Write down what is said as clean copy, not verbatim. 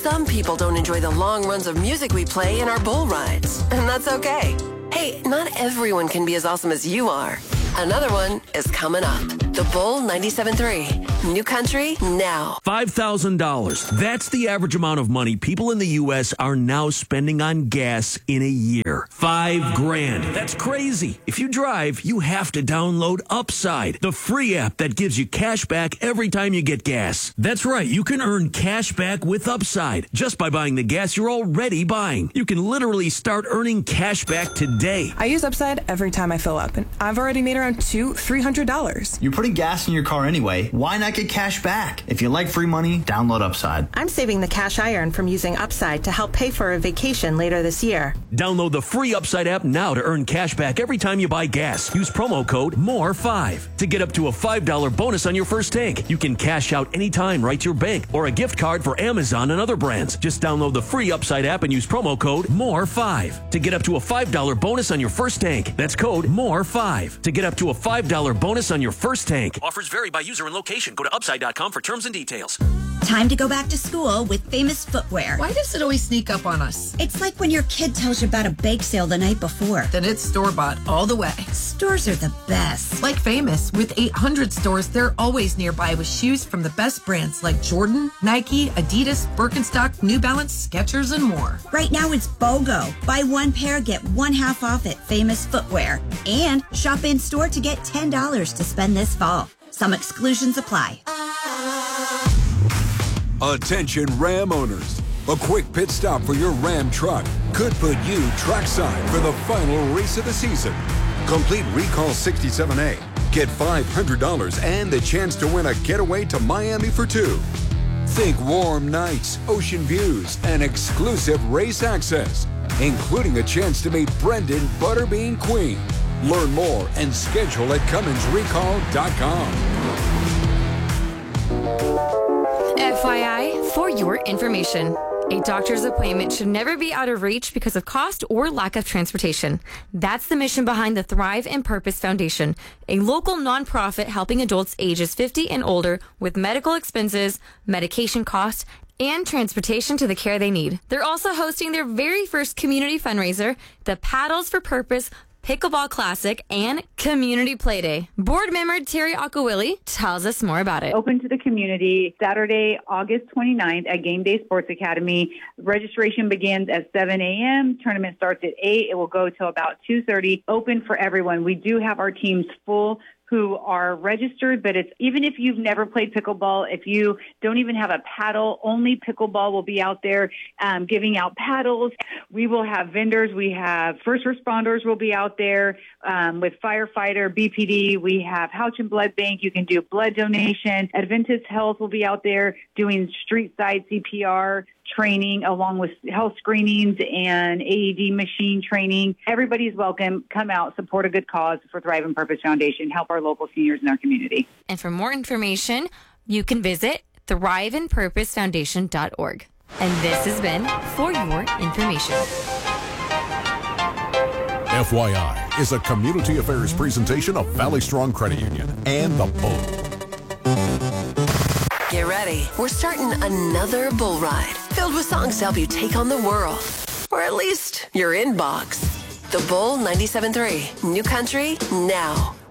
Some people don't enjoy the long runs of music we play in our bull rides, and that's okay. Hey, not everyone can be as awesome as you are. Another one is coming up. The Bull 97.3. New country now. $5,000. That's the average amount of money people in the U.S. are now spending on gas in a year. $5,000. That's crazy. If you drive, you have to download Upside, the free app that gives you cash back every time you get gas. That's right. You can earn cash back with Upside just by buying the gas you're already buying. You can literally start earning cash back today. I use Upside every time I fill up, and I've already made around $300. You're putting gas in your car anyway. Why not get cash back? If you like free money, download Upside. I'm saving the cash I earn from using Upside to help pay for a vacation later this year. Download the free Upside app now to earn cash back every time you buy gas. Use promo code MORE5 to get up to a $5 bonus on your first tank. You can cash out anytime right to your bank or a gift card for Amazon and other brands. Just download the free Upside app and use promo code MORE5 to get up to a $5 bonus on your first tank. That's code MORE5 to get up to a $5 bonus on your first tank. Offers vary by user and location. Go to Upside.com for terms and details. Time to go back to school with Famous Footwear. Why does it always sneak up on us? It's like when your kid tells you about a bake sale the night before. Then it's store-bought all the way. Stores are the best. Like Famous, with 800 stores, they're always nearby with shoes from the best brands like Jordan, Nike, Adidas, Birkenstock, New Balance, Skechers, and more. Right now it's BOGO. Buy one pair, get one half off at Famous Footwear. And shop in-store to get $10 to spend this fall. Some exclusions apply. Attention Ram owners. A quick pit stop for your Ram truck could put you trackside for the final race of the season. Complete Recall 67A. Get $500 and the chance to win a getaway to Miami for two. Think warm nights, ocean views, and exclusive race access, including a chance to meet Brendan Butterbean Queen. Learn more and schedule at CumminsRecall.com. FYI, for your information, a doctor's appointment should never be out of reach because of cost or lack of transportation. That's the mission behind the Thrive and Purpose Foundation, a local nonprofit helping adults ages 50 and older with medical expenses, medication costs, and transportation to the care they need. They're also hosting their very first community fundraiser, the Paddles for Purpose Pickleball Classic and Community Playday. Board member Terry Akawili tells us more about it. Open to the community Saturday, August 29th at Game Day Sports Academy. Registration begins at 7 a.m. Tournament starts at 8. It will go till about 2:30. Open for everyone. We do have our teams full who are registered, but it's even if you've never played pickleball, if you don't even have a paddle, only pickleball will be out there giving out paddles. We will have vendors. We have first responders will be out there with firefighter, BPD. We have Houchin Blood Bank. You can do blood donation. Adventist Health will be out there doing street side CPR training along with health screenings and AED machine training. Everybody's welcome. Come out, support a good cause for Thrive and Purpose Foundation, help our local seniors in our community. And for more information, you can visit thriveandpurposefoundation.org. And this has been For Your Information. FYI is a community affairs presentation of Valley Strong Credit Union and the Bull. Get ready. We're starting another bull ride filled with songs to help you take on the world. Or at least your inbox. The Bull 97.3. New country now.